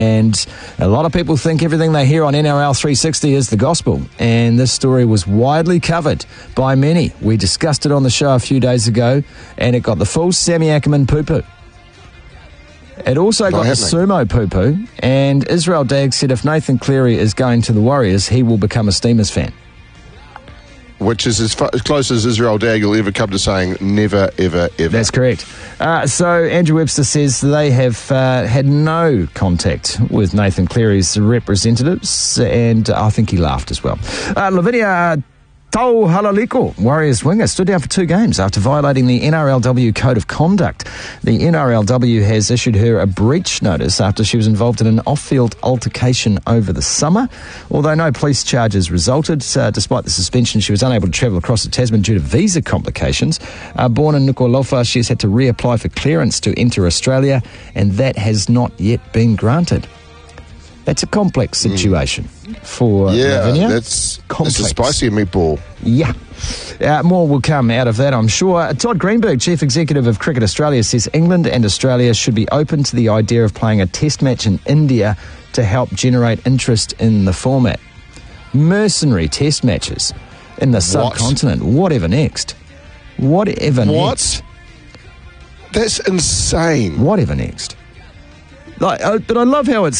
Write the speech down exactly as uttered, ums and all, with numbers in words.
And a lot of people think everything they hear on N R L three sixty is the gospel. And this story was widely covered by many. We discussed it on the show a few days ago, and it got the full Sammy Ackerman poo-poo. It also Not got happening. the sumo poo-poo. And Israel Dagg said if Nathan Cleary is going to the Warriors, he will become a Steamers fan. Which is as, far, as close as Israel Dagg will ever come to saying never, ever, ever. That's correct. Uh, so Andrew Webster says they have uh, had no contact with Nathan Cleary's representatives, and I think he laughed as well. Uh, Lavinia Tau Halaliko, Warriors winger, stood down for two games after violating the N R L W Code of Conduct. The N R L W has issued her a breach notice after she was involved in an off-field altercation over the summer. Although no police charges resulted, uh, despite the suspension, she was unable to travel across to Tasman due to visa complications. Uh, born in Nuku'alofa, she's had to reapply for clearance to enter Australia, and that has not yet been granted. That's a complex situation mm. for yeah, Lavinia. that's, complex. that's a spicy meatball. Yeah. Uh, more will come out of that, I'm sure. Todd Greenberg, Chief Executive of Cricket Australia, says England and Australia should be open to the idea of playing a test match in India to help generate interest in the format. Mercenary test matches in the What? subcontinent. Whatever next. Whatever What? next. That's insane. Whatever next. Like, uh, but I love how it's